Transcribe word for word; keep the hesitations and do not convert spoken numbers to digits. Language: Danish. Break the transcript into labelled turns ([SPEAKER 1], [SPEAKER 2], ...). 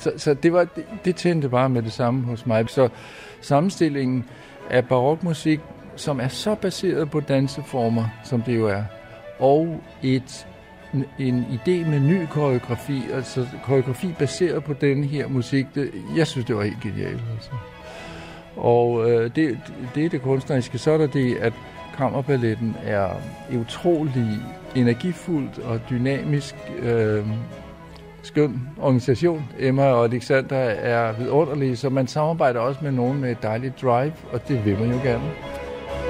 [SPEAKER 1] Så, så det, var, det, det tændte bare med det samme hos mig. Så sammenstillingen af barokmusik, som er så baseret på danseformer, som det jo er, og et, en idé med ny koreografi, altså koreografi baseret på den her musik, det, jeg synes, det var helt genialt. Altså. Og øh, det, det er det kunstneriske. Så er der det, at kammerballetten er utrolig energifuldt og dynamisk, øh, skøn organisation. Emma og Alexander er vidunderlige, så man samarbejder også med nogen med et dejligt drive, og det vil man jo gerne.